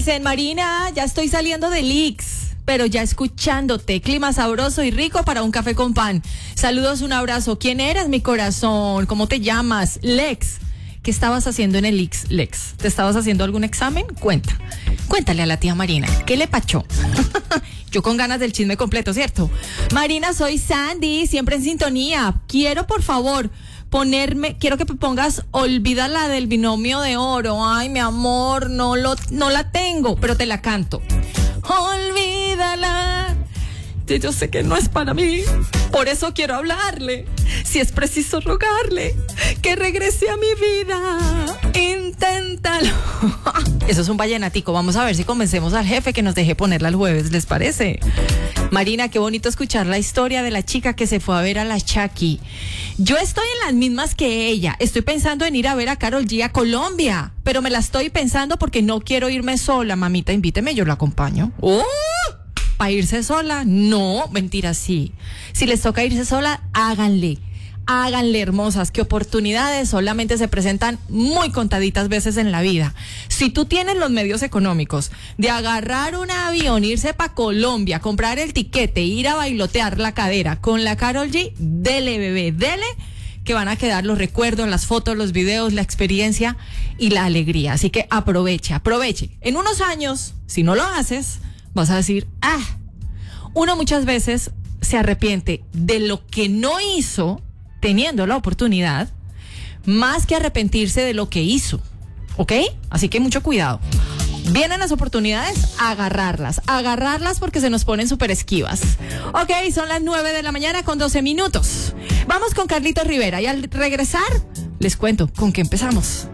dicen, Marina, ya estoy saliendo del Ix, pero ya escuchándote, clima sabroso y rico para un café con pan. Saludos, un abrazo. ¿Quién eres, mi corazón? ¿Cómo te llamas? Lex. ¿Qué estabas haciendo en el Ix, Lex? ¿Te estabas haciendo algún examen? Cuéntale a la tía Marina, ¿qué le pachó? Yo con ganas del chisme completo, ¿cierto? Marina, soy Sandy, siempre en sintonía. Quiero, por favor, quiero que me pongas Olvida la del binomio de oro. Ay, mi amor, no la tengo, pero te la canto. Olvídala. Yo sé que no es para mí, por eso quiero hablarle. Si es preciso rogarle que regrese a mi vida, inténtalo. Eso es un vallenatico. Vamos a ver si convencemos al jefe que nos deje ponerla el jueves, ¿les parece? Marina, qué bonito escuchar la historia de la chica que se fue a ver a la Shaki. Yo estoy en las mismas que ella. Estoy pensando en ir a ver a Karol G a Colombia, pero me la estoy pensando porque no quiero irme sola. Mamita, invíteme, yo la acompaño. ¡Oh! ¿Para irse sola? No, mentira, sí. Si les toca irse sola, háganle, hermosas, que oportunidades solamente se presentan muy contaditas veces en la vida. Si tú tienes los medios económicos de agarrar un avión, irse para Colombia, comprar el tiquete, ir a bailotear la cadera con la Karol G, dele, bebé, dele, que van a quedar los recuerdos, las fotos, los videos, la experiencia y la alegría. Así que aproveche. En unos años, si no lo haces, vas a decir, uno muchas veces se arrepiente de lo que no hizo teniendo la oportunidad, más que arrepentirse de lo que hizo, ¿ok? Así que mucho cuidado. Vienen las oportunidades, agarrarlas porque se nos ponen súper esquivas. Ok, son las 9:00 con 12 minutos. Vamos con Carlitos Rivera y al regresar les cuento con qué empezamos.